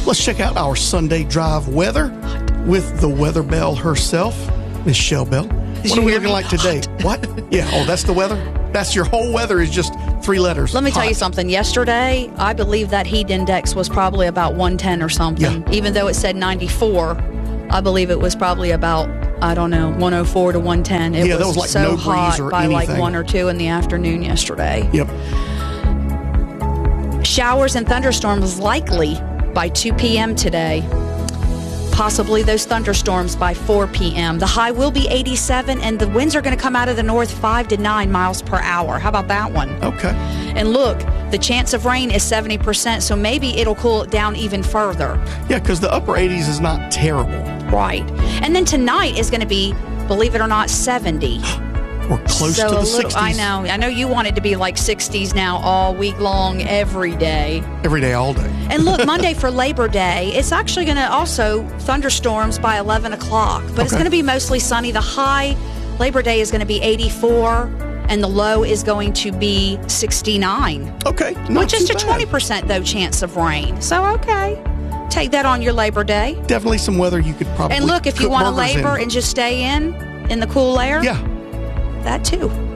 Let's check out our Sunday drive weather with the weather bell herself, Miss Shell Bell. What are we looking like today? What? Yeah, that's the weather? That's your whole weather is just 3 letters. Let me tell you something. Yesterday, I believe that heat index was probably about 110 or something. Yeah. Even though it said 94, I believe it was probably about, 104 to 110. It that was like so no breeze hot or by anything. like 1 or 2 in the afternoon yesterday. Yep. Showers and thunderstorms likely by 2 p.m. today. Possibly those thunderstorms by 4 p.m. The high will be 87, and the winds are going to come out of the north 5 to 9 miles per hour. How about that one? Okay. And look, the chance of rain is 70%, so maybe it'll cool it down even further. Yeah, because the upper 80s is not terrible. Right. And then tonight is going to be, believe it or not, 70. We're close to the 60s. I know you want it to be like 60s now all week long, every day. Every day, all day. And look, Monday for Labor Day, it's actually going to also thunderstorms by 11 o'clock. But it's going to be mostly sunny. The high Labor Day is going to be 84, and the low is going to be 69. Okay, With just a 20%, though, chance of rain. So, okay. Take that on your Labor Day. Definitely some weather you could probably And look, if you want to labor and just stay in the cool air, yeah, that too.